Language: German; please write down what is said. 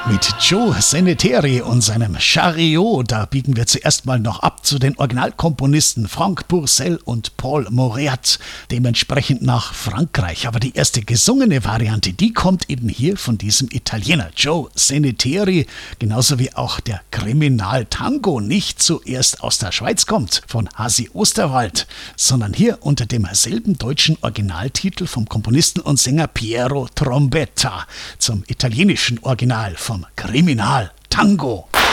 Mit Joe Seneteri und seinem Chariot, da biegen wir zuerst mal noch ab zu den Originalkomponisten Franck Pourcel und Paul Mauriat, dementsprechend nach Frankreich. Aber die erste gesungene Variante, die kommt eben hier von diesem Italiener Joe Seneteri, genauso wie auch der Kriminaltango nicht zuerst aus der Schweiz kommt, von Hasi Osterwald, sondern hier unter demselben deutschen Originaltitel vom Komponisten und Sänger Piero Trombetta zum italienischen Original vom Kriminaltango.